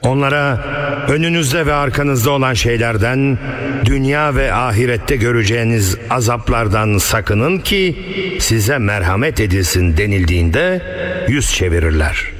Onlara önünüzde ve arkanızda olan şeylerden, dünya ve ahirette göreceğiniz azaplardan sakının ki size merhamet edilsin denildiğinde yüz çevirirler.